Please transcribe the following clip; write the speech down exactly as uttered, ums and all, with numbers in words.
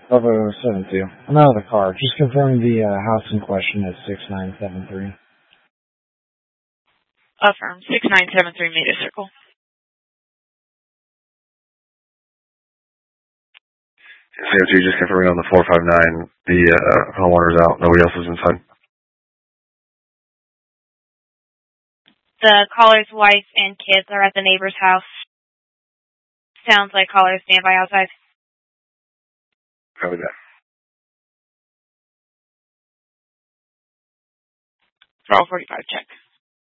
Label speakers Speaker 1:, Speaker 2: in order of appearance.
Speaker 1: Bravo seven two. I'm out of the car. Just confirming the uh, house in question is six nine seven three.
Speaker 2: Affirm. six nine seven three Maida Circle.
Speaker 3: C O two just confirming on the four five nine. The uh, homeowner's out. Nobody else is inside.
Speaker 2: The caller's wife and kids are at the neighbor's house. Sounds like caller standby outside.
Speaker 3: Copy that.
Speaker 2: twelve forty-five check.